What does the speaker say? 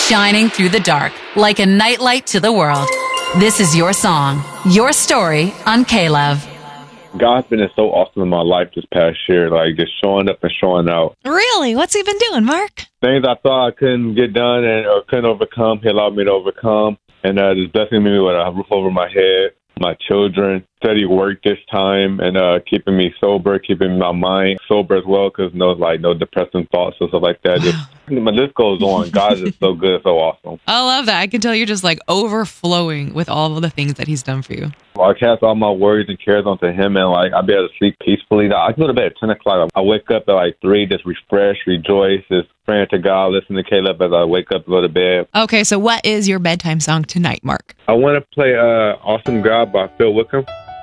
shining through the dark like a nightlight to the world. This is your song, your story on K-Love. God's been so awesome in my life this past year, like just showing up and showing out. Really? What's he been doing, Mark? Things I thought I couldn't get done or couldn't overcome, he allowed me to overcome. And just blessing me with a roof over my head, my children, steady work this time, and keeping me sober, keeping my mind sober as well, because no depressing thoughts or stuff like that. Just, the list goes on. God is so good, so awesome. I love that. I can tell you're just like overflowing with all of the things that he's done for you. I cast all my worries and cares onto him, and I'll be able to sleep peacefully. I go to bed at 10 o'clock. I wake up at 3, just refresh, rejoice, just praying to God, listen to Caleb as I wake up to go to bed. Okay, so what is your bedtime song tonight, Mark? I want to play Awesome God by Phil Wickham.